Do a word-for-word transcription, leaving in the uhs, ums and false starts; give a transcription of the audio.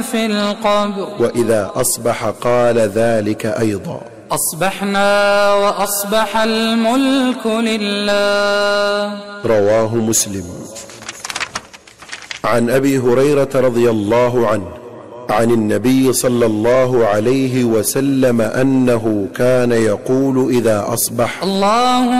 في القبر. وإذا أصبح قال ذلك أيضا. أصبحنا وأصبح الملك لله. رواه مسلم. عن أبي هريرة رضي الله عنه عن النبي صلى الله عليه وسلم أنه كان يقول إذا أصبح: اللهم